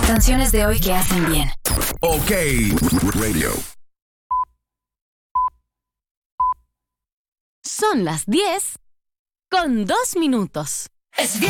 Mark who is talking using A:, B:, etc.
A: Canciones de hoy que hacen bien.
B: OK Radio.
C: Son las 10:02.